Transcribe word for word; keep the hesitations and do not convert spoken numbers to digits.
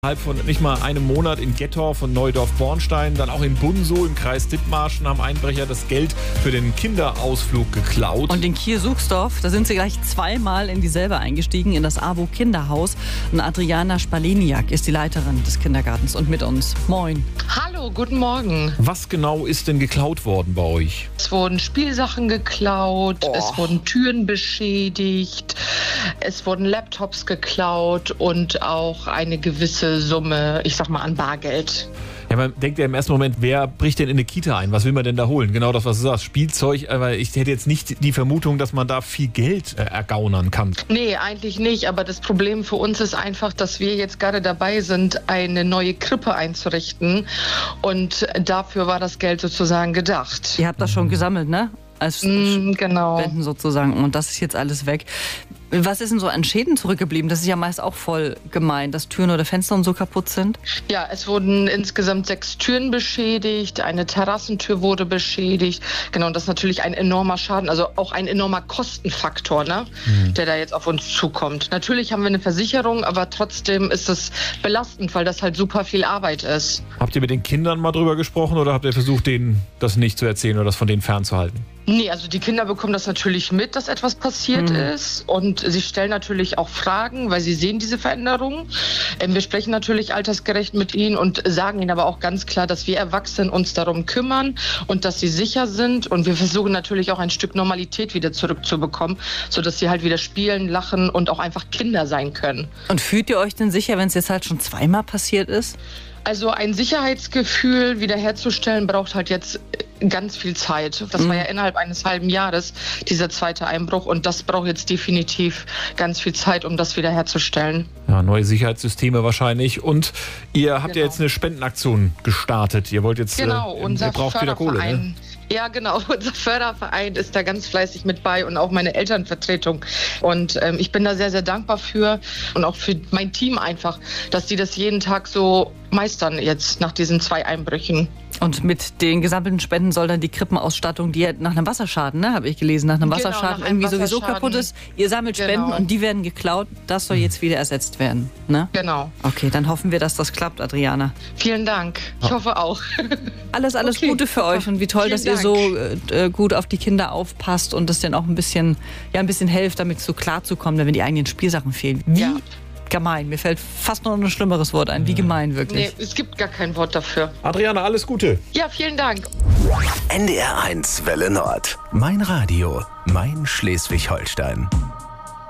Innerhalb von nicht mal einem Monat in Gettorf und Neudorf-Bornstein, dann auch in Bunsow im Kreis Dithmarschen haben Einbrecher das Geld für den Kinderausflug geklaut. Und in Kiel-Suchsdorf, da sind sie gleich zweimal in dieselbe eingestiegen, in das AWO Kinderhaus. Und Adriana Spaleniak ist die Leiterin des Kindergartens und mit uns. Moin. Hallo, guten Morgen. Was genau ist denn geklaut worden bei euch? Es wurden Spielsachen geklaut, Oh. es wurden Türen beschädigt, es wurden Laptops geklaut und auch eine gewisse Summe, ich sag mal, an Bargeld. Ja, man denkt ja im ersten Moment, wer bricht denn in eine Kita ein? Was will man denn da holen? Genau das, was du sagst. Spielzeug, aber ich hätte jetzt nicht die Vermutung, dass man da viel Geld äh, ergaunern kann. Nee, eigentlich nicht, aber das Problem für uns ist einfach, dass wir jetzt gerade dabei sind, eine neue Krippe einzurichten und dafür war das Geld sozusagen gedacht. Ihr habt das schon gesammelt, ne? Als Mm, genau. Spenden sozusagen. Und das ist jetzt alles weg. Was ist denn so an Schäden zurückgeblieben? Das ist ja meist auch voll gemein, dass Türen oder Fenster und so kaputt sind. Ja, es wurden insgesamt sechs Türen beschädigt, eine Terrassentür wurde beschädigt. Genau, und das ist natürlich ein enormer Schaden, also auch ein enormer Kostenfaktor, ne, mhm. der da jetzt auf uns zukommt. Natürlich haben wir eine Versicherung, aber trotzdem ist es belastend, weil das halt super viel Arbeit ist. Habt ihr mit den Kindern mal drüber gesprochen oder habt ihr versucht, denen das nicht zu erzählen oder das von denen fernzuhalten? Nee, also die Kinder bekommen das natürlich mit, dass etwas passiert Mhm. ist und sie stellen natürlich auch Fragen, weil sie sehen diese Veränderungen. Ähm, wir sprechen natürlich altersgerecht mit ihnen und sagen ihnen aber auch ganz klar, dass wir Erwachsenen uns darum kümmern und dass sie sicher sind und wir versuchen natürlich auch ein Stück Normalität wieder zurückzubekommen, sodass sie halt wieder spielen, lachen und auch einfach Kinder sein können. Und fühlt ihr euch denn sicher, wenn es jetzt halt schon zweimal passiert ist? Also ein Sicherheitsgefühl wiederherzustellen braucht halt jetzt ganz viel Zeit. Das war ja innerhalb eines halben Jahres, dieser zweite Einbruch. Und das braucht jetzt definitiv ganz viel Zeit, um das wiederherzustellen. Ja, neue Sicherheitssysteme wahrscheinlich. Und ihr habt Genau. ja jetzt eine Spendenaktion gestartet. Ihr wollt jetzt, Genau, äh, unser ihr braucht wieder Kohle, Förderverein. ne? Ja, genau. Unser Förderverein ist da ganz fleißig mit bei und auch meine Elternvertretung. Und ähm, ich bin da sehr, sehr dankbar für und auch für mein Team einfach, dass die das jeden Tag so meistern jetzt nach diesen zwei Einbrüchen. Und mit den gesammelten Spenden soll dann die Krippenausstattung, die ja nach einem Wasserschaden, ne, habe ich gelesen, nach einem Genau, Wasserschaden nach einem irgendwie sowieso Wasserschaden. kaputt ist. Ihr sammelt Spenden Genau. und die werden geklaut. Das soll jetzt wieder ersetzt werden, ne? Genau. Okay, dann hoffen wir, dass das klappt, Adriana. Vielen Dank. Ich hoffe auch. Alles, alles Okay, Gute für euch und wie toll, Vielen dass ihr Dank. so äh, gut auf die Kinder aufpasst und das denen auch ein bisschen, ja, ein bisschen helft, damit so klarzukommen, wenn die eigenen Spielsachen fehlen. Wie Ja. gemein. Mir fällt fast noch ein schlimmeres Wort ein. Wie gemein, wirklich. Nee, es gibt gar kein Wort dafür. Adriana, alles Gute. Ja, vielen Dank. N D R eins Welle Nord. Mein Radio. Mein Schleswig-Holstein.